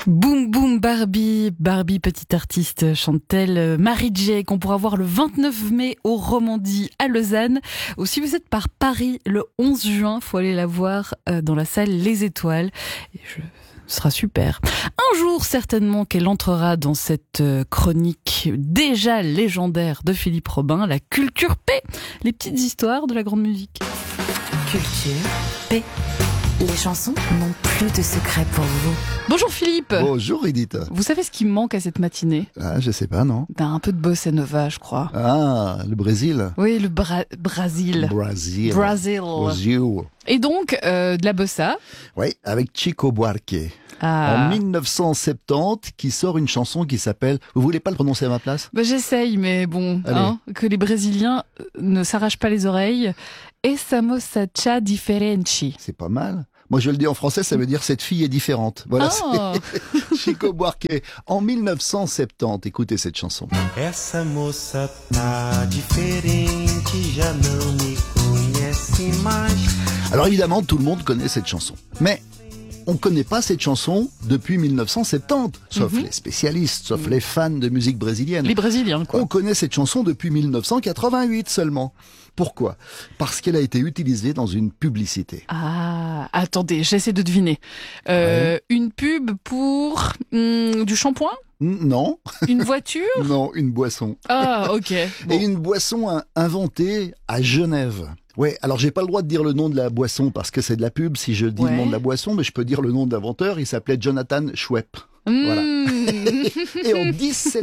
Boum boum Barbie, petite artiste, chante-t-elle. Mary J, qu'on pourra voir le 29 mai au Romandie à Lausanne. Ou si vous êtes par Paris le 11 juin, faut aller la voir dans la salle Les Étoiles. Ce sera super. Un jour, certainement, qu'elle entrera dans cette chronique déjà légendaire de Philippe Robin, la culture P, les petites histoires de la grande musique. Culture P. Les chansons n'ont plus de secret pour vous. Bonjour Philippe. Bonjour Edith. Vous savez ce qui me manque à cette matinée ? Je sais pas, non. Un peu de bossa nova, je crois. Ah, le Brésil. Oui, le Brésil. Brésil. Et donc, de la bossa. Oui, avec Chico Buarque. En 1970, qui sort une chanson qui s'appelle... Vous voulez pas le prononcer à ma place ? J'essaye, mais bon, que les Brésiliens ne s'arrachent pas les oreilles. Essa moça tá diferente. C'est pas mal. Moi, je le dis en français, ça veut dire cette fille est différente. Voilà, c'est Chico Buarque. En 1970, écoutez cette chanson. Essa moça tá diferente, já não me conhece mais. Alors évidemment, tout le monde connaît cette chanson. Mais on ne connaît pas cette chanson depuis 1970, sauf les spécialistes, sauf les fans de musique brésilienne. Les Brésiliens, quoi. On connaît cette chanson depuis 1988 seulement. Pourquoi ? Parce qu'elle a été utilisée dans une publicité. Ah, attendez, j'essaie de deviner. Une pub pour du shampoing ? Non. Une voiture ? Non, une boisson. Ah, ok. Bon. Et une boisson inventée à Genève. Ouais, alors j'ai pas le droit de dire le nom de la boisson parce que c'est de la pub si je dis le nom de la boisson, mais je peux dire le nom de l'inventeur, il s'appelait Jonathan Schwepp. Voilà. Et en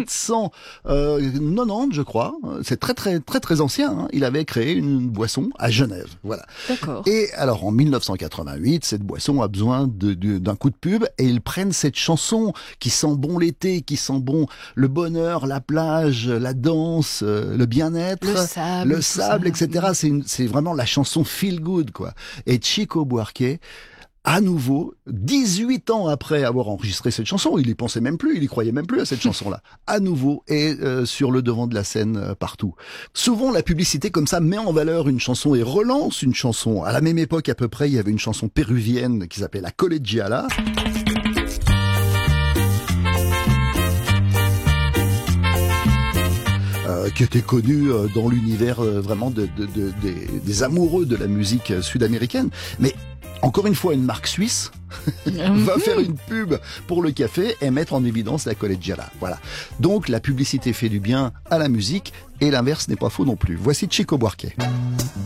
1790, je crois, c'est très ancien, hein, il avait créé une boisson à Genève. Voilà. D'accord. Et alors en 1988, cette boisson a besoin d'un coup de pub et ils prennent cette chanson qui sent bon l'été, qui sent bon le bonheur, la plage, la danse, le bien-être, le sable, etc. C'est vraiment la chanson feel good, quoi. Et Chico Buarque, à nouveau, 18 ans après avoir enregistré cette chanson, il y pensait même plus, il y croyait même plus à cette chanson-là, à nouveau est sur le devant de la scène partout. Souvent, la publicité comme ça met en valeur une chanson et relance une chanson. À la même époque à peu près, il y avait une chanson péruvienne qui s'appelait La Collegiala. Qui était connue dans l'univers vraiment des amoureux de la musique sud-américaine. Mais encore une fois, une marque suisse va faire une pub pour le café et mettre en évidence la Collegiala. Voilà. Donc la publicité fait du bien à la musique et l'inverse n'est pas faux non plus. Voici Chico Buarque.